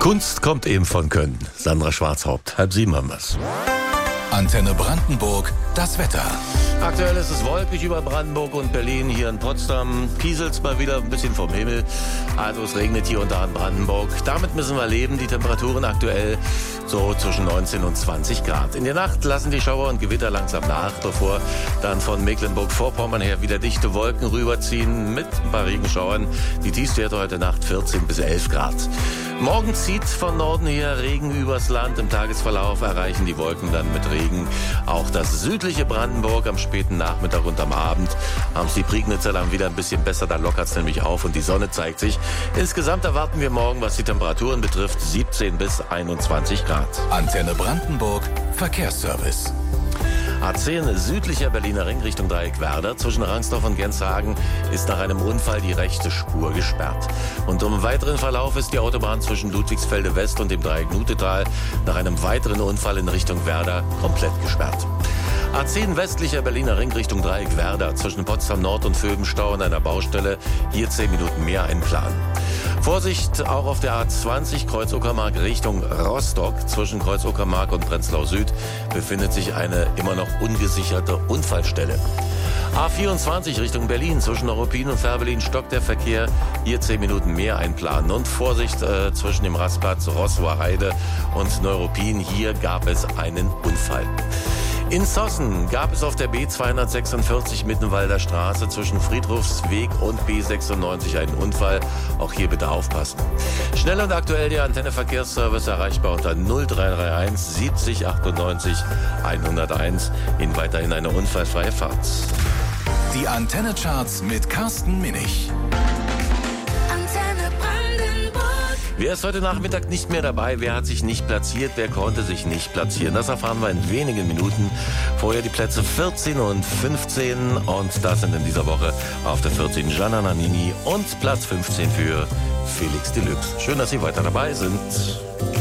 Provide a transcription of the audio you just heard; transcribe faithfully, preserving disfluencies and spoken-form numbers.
Kunst kommt eben von Können. Sandra Schwarzhaupt, halb sieben haben wir's. Antenne Brandenburg, das Wetter. Aktuell ist es wolkig über Brandenburg und Berlin. Hier in Potsdam kieselt's mal wieder ein bisschen vom Himmel. Also es regnet hier und da in Brandenburg. Damit müssen wir leben. Die Temperaturen aktuell so zwischen neunzehn und zwanzig Grad. In der Nacht lassen die Schauer und Gewitter langsam nach, bevor dann von Mecklenburg-Vorpommern her wieder dichte Wolken rüberziehen mit ein paar Regenschauern. Die Tiefstwerte heute Nacht vierzehn bis elf Grad. Morgen zieht von Norden her Regen übers Land. Im Tagesverlauf erreichen die Wolken dann mit Regen auch das südliche Brandenburg. Am späten Nachmittag und am Abend haben es die Prignitzer dann wieder ein bisschen besser. Da lockert es nämlich auf und die Sonne zeigt sich. Insgesamt erwarten wir morgen, was die Temperaturen betrifft, siebzehn bis einundzwanzig Grad. Antenne Brandenburg, Verkehrsservice. A zehn südlicher Berliner Ring Richtung Dreieck-Werder. Zwischen Rangsdorf und Genshagen ist nach einem Unfall die rechte Spur gesperrt. Und um weiteren Verlauf ist die Autobahn zwischen Ludwigsfelde West und dem Dreieck Nutetal nach einem weiteren Unfall in Richtung Werder komplett gesperrt. A zehn westlicher Berliner Ring Richtung Dreieck-Werder. Zwischen Potsdam Nord und Vöbenstau an einer Baustelle. Hier zehn Minuten mehr einplanen. Vorsicht auch auf der A zwanzig Kreuz-Uckermark Richtung Rostock. Zwischen Kreuz-Uckermark und Prenzlau Süd befindet sich eine immer noch ungesicherte Unfallstelle. A vierundzwanzig Richtung Berlin. Zwischen Neuruppin und Fährberlin stockt der Verkehr. Hier zehn Minuten mehr einplanen. Und Vorsicht äh, zwischen dem Rastplatz Rossower Heide und Neuruppin. Hier gab es einen Unfall. In Sossen gab es auf der B zweihundertsechsundvierzig Mittenwalder Straße zwischen Friedhofsweg und B sechsundneunzig einen Unfall. Auch hier bitte aufpassen. Schnell und aktuell der Antenne Verkehrsservice erreichbar unter null drei drei eins siebzig achtundneunzig hunderteins. Ihnen weiterhin eine unfallfreie Fahrt. Die Antenne Charts mit Carsten Minich. Wer ist heute Nachmittag nicht mehr dabei? Wer hat sich nicht platziert? Wer konnte sich nicht platzieren? Das erfahren wir in wenigen Minuten. Vorher die Plätze vierzehn und fünfzehn. Und das sind in dieser Woche auf der vierzehn Gianna Nannini und Platz fünfzehn für Felix Deluxe. Schön, dass Sie weiter dabei sind.